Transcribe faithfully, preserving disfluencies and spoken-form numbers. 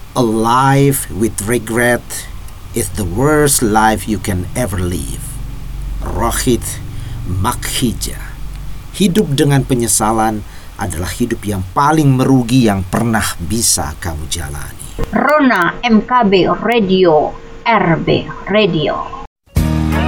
A life with regret is the worst life you can ever live. Rohit Makhija. Hidup dengan penyesalan adalah hidup yang paling merugi yang pernah bisa kamu jalani. Rona M K B Radio, R B Radio.